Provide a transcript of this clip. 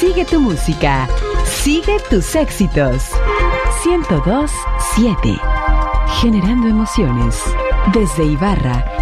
Sigue tu música. Sigue tus éxitos. 102.7. Generando emociones. Desde Ibarra,